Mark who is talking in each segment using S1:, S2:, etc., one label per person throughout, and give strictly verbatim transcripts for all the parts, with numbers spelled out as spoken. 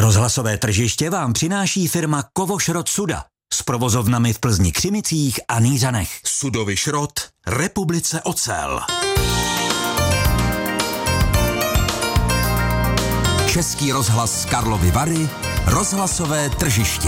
S1: Rozhlasové tržiště vám přináší firma Kovošrot Suda s provozovnami v Plzni, Křimicích a Nýřanech. Sudový šrot, Republice ocel. Český rozhlas Karlovy Vary, rozhlasové tržiště.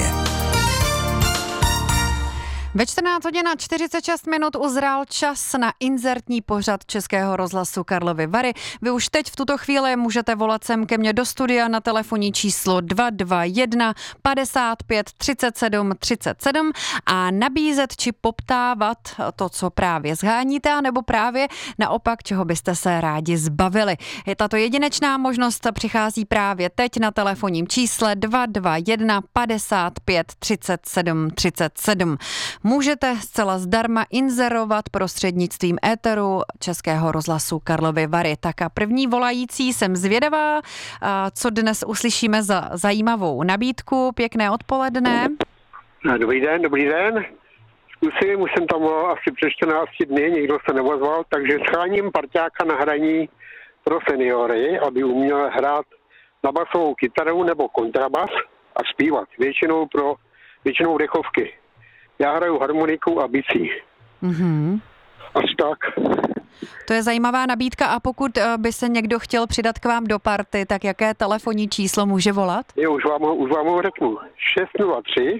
S2: Ve čtrnáct hodin a čtyřicet šest minut uzrál čas na inzertní pořad Českého rozhlasu Karlovy Vary. Vy už teď v tuto chvíli můžete volat sem ke mně do studia na telefonní číslo dva dva jedna padesát pět třicet sedm třicet sedm a nabízet či poptávat to, co právě zháníte, nebo právě naopak, čeho byste se rádi zbavili. Je tato jedinečná možnost přichází právě teď na telefonním čísle dva dva jedna padesát pět třicet sedm třicet sedm. Můžete zcela zdarma inzerovat prostřednictvím éteru Českého rozhlasu Karlovy Vary. Tak a první volající, jsem zvědavá, co dnes uslyšíme za zajímavou nabídku. Pěkné odpoledne.
S3: Dobrý den, dobrý den. Zkusím, už jsem tam volal asi před čtrnácti dny, nikdo se neozval, takže scháním parťáka na hraní pro seniory, aby uměl hrát na basovou kytaru nebo kontrabas a zpívat. Většinou pro většinou dechovky. Já hraju harmoniku a bicí.
S2: Mm-hmm.
S3: Až tak.
S2: To je zajímavá nabídka a pokud by se někdo chtěl přidat k vám do party, tak jaké telefonní číslo může volat?
S3: Jo, už vám, už vám ho řeknu. šest nula tři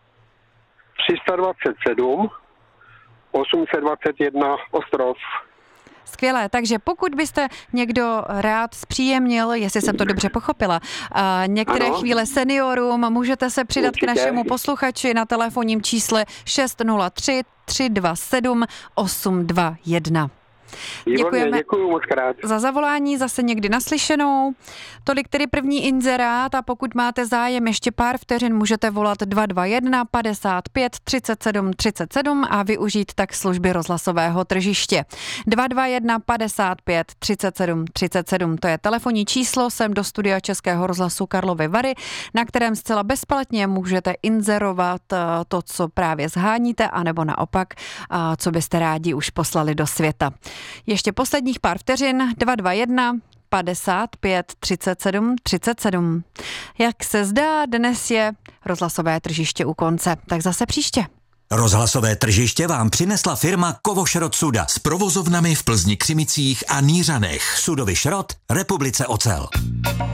S3: tři dva sedm osm dva jedna Ostrov.
S2: Skvělé, takže pokud byste někdo rád zpříjemnil, jestli jsem to dobře pochopila, a některé ano. chvíle seniorům, můžete se přidat Určitě. K našemu posluchači na telefonním čísle šest nula tři tři dva sedm osm dva jedna. Děkujeme
S3: děkuju moc krát.
S2: za zavolání, zase někdy naslyšenou. Tolik tedy první inzerát a pokud máte zájem ještě pár vteřin, můžete volat dva dva jedna padesát pět třicet sedm třicet sedm a využít tak služby rozhlasového tržiště. dva dva jedna padesát pět třicet sedm třicet sedm, to je telefonní číslo sem do studia Českého rozhlasu Karlovy Vary, na kterém zcela bezplatně můžete inzerovat to, co právě zháníte, anebo naopak, co byste rádi už poslali do světa. Ještě posledních pár vteřin, dva dva jedna padesát pět třicet sedm třicet sedm. Jak se zdá, dnes je rozhlasové tržiště u konce, tak zase příště.
S1: Rozhlasové tržiště vám přinesla firma Kovošrot Suda s provozovnami v Plzni, Křimicích a Nýřanech. Sudový šrot, Republice ocel.